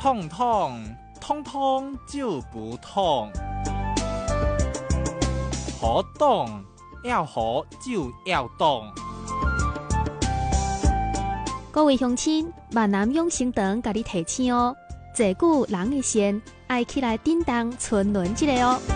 痛痛，通通就不痛。好动，要好就要动。 各位乡亲，闽南养生堂甲你提醒哦，坐久人的线爱起来叮当存轮一个哦。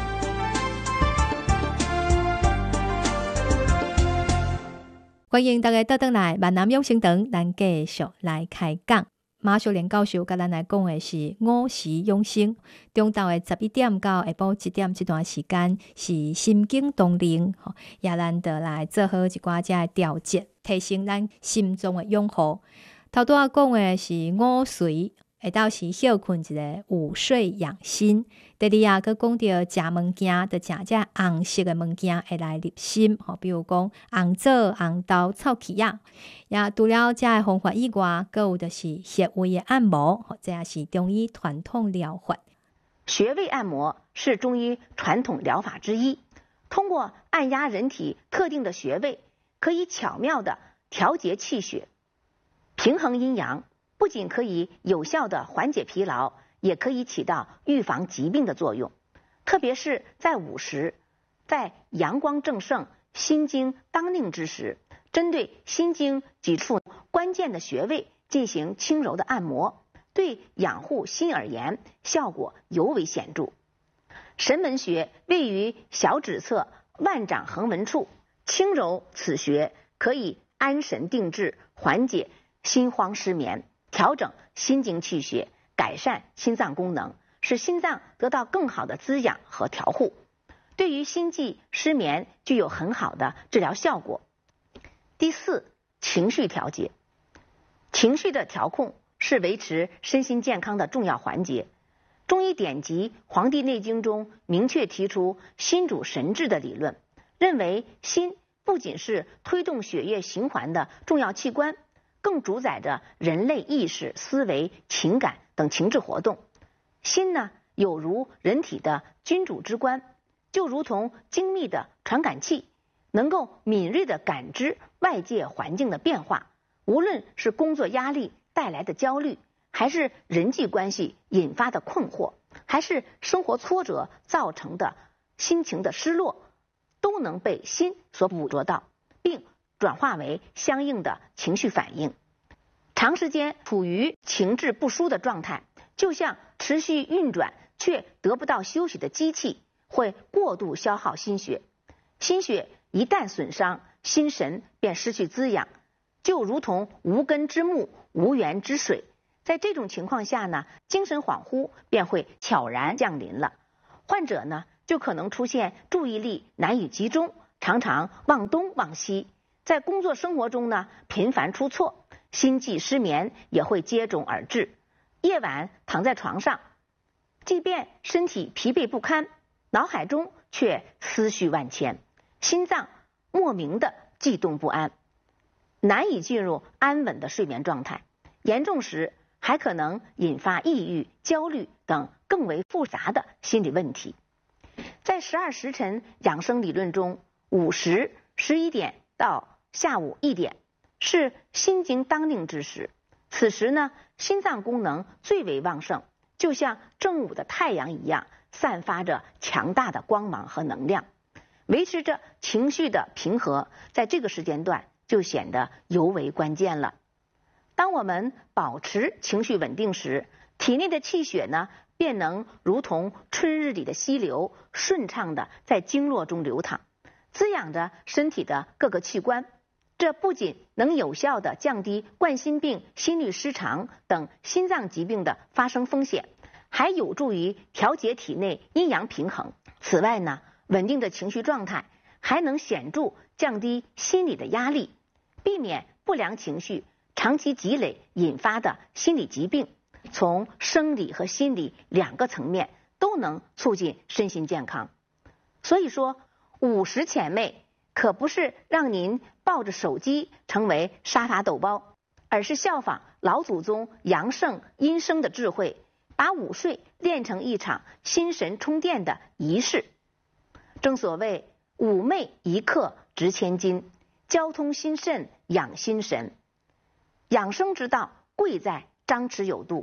欢迎大家倒转来闽南养生堂，咱继续来开讲。马秀莲教授甲咱来讲的是午时养生，中昼的11点到下晡1点这段时间是心经动灵，也咱就来做好一寡只的调节，提升咱心中的养护。头拄仔讲的是午睡，下昼是休困一个午睡养心。第二个讲到食物件，就食这红色的物件会来入心，比如讲红枣、红豆、臭茄仔。也除了这个方法以外，还有就是穴位的按摩，这也是中医传统疗法。 穴位按摩是中医传统疗法之一，通过按压人体特定的穴位，可以巧妙地调节气血，平衡阴阳，不仅可以有效地缓解疲劳，也可以起到预防疾病的作用。特别是在午时，在阳光正盛、心经当令之时，针对心经几处关键的穴位进行轻柔的按摩，对养护心而言效果尤为显著。神门穴位于小指侧腕掌横纹处，轻柔此穴可以安神定志，缓解心慌失眠，调整心经气血，改善心脏功能，使心脏得到更好的滋养和调护，对于心悸失眠具有很好的治疗效果。第四，情绪调节。情绪的调控是维持身心健康的重要环节。中医典籍《黄帝内经》中明确提出心主神志的理论，认为心不仅是推动血液循环的重要器官，更主宰着人类意识、思维、情感等情志活动。心呢，有如人体的君主之官，就如同精密的传感器，能够敏锐地感知外界环境的变化，无论是工作压力带来的焦虑，还是人际关系引发的困惑，还是生活挫折造成的心情的失落，都能被心所捕捉到，并转化为相应的情绪反应。长时间处于情志不舒的状态，就像持续运转却得不到休息的机器，会过度消耗心血。心血一旦损伤，心神便失去滋养，就如同无根之木、无源之水。在这种情况下呢，精神恍惚便会悄然降临了。患者呢，就可能出现注意力难以集中，常常忘东忘西。在工作生活中呢，频繁出错，心悸失眠也会接踵而至。夜晚躺在床上，即便身体疲惫不堪，脑海中却思绪万千，心脏莫名的悸动不安，难以进入安稳的睡眠状态。严重时还可能引发抑郁、焦虑等更为复杂的心理问题。在12时辰养生理论中，午时11点到下午1点是心经当令之时，此时呢，心脏功能最为旺盛，就像正午的太阳一样，散发着强大的光芒和能量，维持着情绪的平和，在这个时间段就显得尤为关键了。当我们保持情绪稳定时，体内的气血呢，便能如同春日里的溪流，顺畅的在经络中流淌，滋养着身体的各个器官。这不仅能有效的降低冠心病、心律失常等心脏疾病的发生风险，还有助于调节体内阴阳平衡。此外呢，稳定的情绪状态还能显著降低心理的压力，避免不良情绪长期积累引发的心理疾病。从生理和心理两个层面都能促进身心健康。所以说，午时浅寐可不是让您抱着手机成为沙发豆包，而是效仿老祖宗阳盛阴生的智慧，把午睡练成一场心神充电的仪式。正所谓午寐一刻值千金，交通心肾养心神。养生之道贵在张弛有度，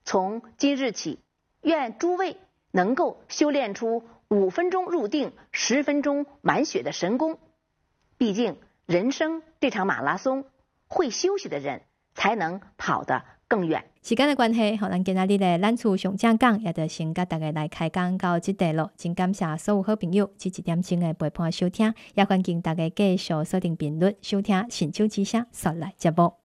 从今日起，愿诸位能够修炼出5分钟入定、10分钟满血的神功。毕竟人生这场马拉松，会休息的人才能跑得更远。 时间的关系，咱今仔日的咱厝上正讲，也就先甲大家来开讲到这地咯。真感谢所有好朋友这1点钟的陪伴收听，也欢迎大家继续锁定频率收听神州之声说来节目。